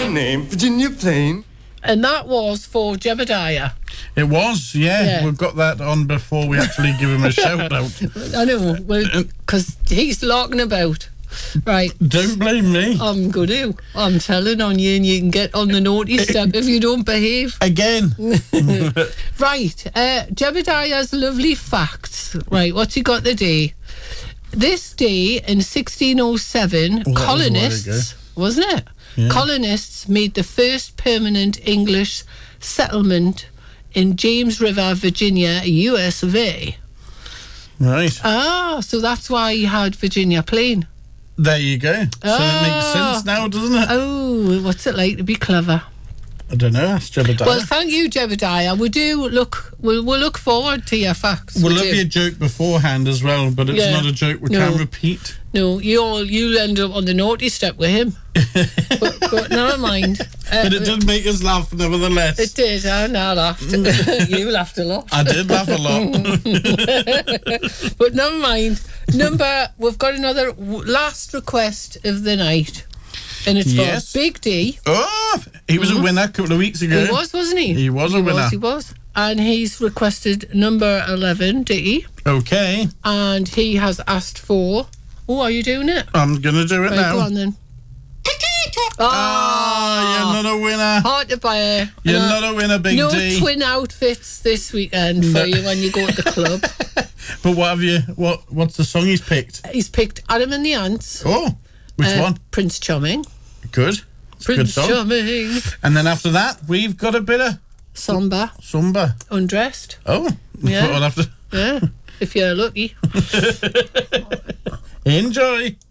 name, Virginia Plain. And that was for Jebediah. It was, yeah. We've got that on before we actually give him a shout out. I know, because he's talking about. Right. Don't blame me. I'm good to. I'm telling on you, and you can get on the naughty step if you don't behave. Again. Right. Jebediah's lovely facts. Right, what's he got today? This day in 1607, colonists, wasn't it? Yeah. Colonists made the first permanent English settlement in James River, Virginia, US of A. Right. Ah, so that's why he had Virginia Plain. There you go. So it makes sense now, doesn't it? Oh, what's it like to be clever? I don't know. That's Jebediah. Well, thank you, Jebediah. We'll look forward to your facts. We'll love your joke beforehand as well, but it's not a joke we can repeat. No, you'll end up on the naughty step with him. but never mind. But it did make us laugh, nevertheless. It did. I laughed. You laughed a lot. I did laugh a lot. But never mind. We've got another last request of the night. And it's for Big D. Oh, he was a winner a couple of weeks ago. He was, wasn't he? He was a winner. He was. And he's requested number 11, did he? Okay. And he has asked for... Oh, are you doing it? I'm going to do it now. Go on then. You're not a winner. Hard to buy. You're not a winner, Big D. No twin outfits this weekend for you when you go to the club. But what's the song he's picked? He's picked Adam and the Ants. Oh, which one? Prince Charming. Good. Prince Charming. And then after that, we've got a bit of... Samba. Undressed. Oh. Yeah. Yeah, if you're lucky. Enjoy.